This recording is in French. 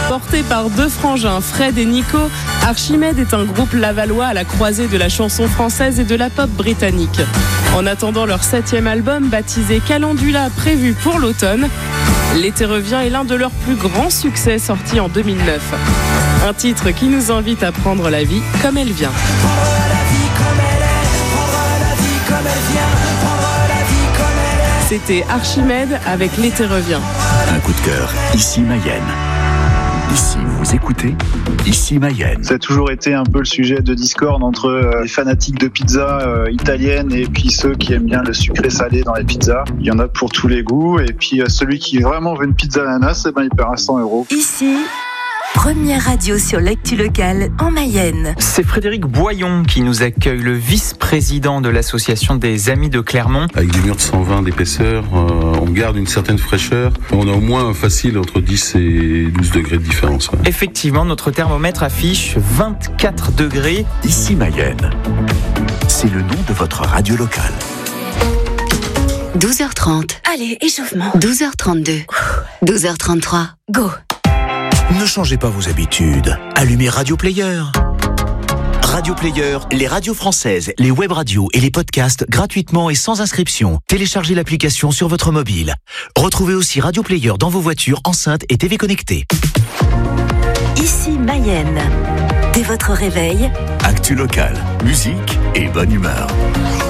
Porté par deux frangins, Fred et Nico, Archimède est un groupe lavallois à la croisée de la chanson française et de la pop britannique. En attendant leur 7e album, baptisé Calendula, prévu pour l'automne, L'été revient est l'un de leurs plus grands succès sortis en 2009. Un titre qui nous invite à prendre la vie comme elle vient. C'était Archimède avec L'été revient. Un coup de cœur, ici Mayenne. Ici, vous écoutez, ici Mayenne. Ça a toujours été un peu le sujet de discorde entre les fanatiques de pizza italienne et puis ceux qui aiment bien le sucré salé dans les pizzas. Il y en a pour tous les goûts. Et puis celui qui vraiment veut une pizza ananas, il paiera 100 €. Ici, première radio sur l'actu locale en Mayenne. C'est Frédéric Boyon qui nous accueille, le vice-président de l'association des Amis de Clermont. Avec des murs de 120 d'épaisseur, on garde une certaine fraîcheur. On a au moins facile entre 10 et 12 degrés de différence. Effectivement, notre thermomètre affiche 24 degrés. Ici Mayenne. C'est le nom de votre radio locale. 12h30. Allez, échauffement. 12h32. 12h33. Go. Ne changez pas vos habitudes. Allumez Radio Player. Radio Player, les radios françaises, les web radios et les podcasts gratuitement et sans inscription. Téléchargez l'application sur votre mobile. Retrouvez aussi Radio Player dans vos voitures, enceintes et TV connectées. Ici Mayenne. Dès votre réveil, Actu locale, musique et bonne humeur.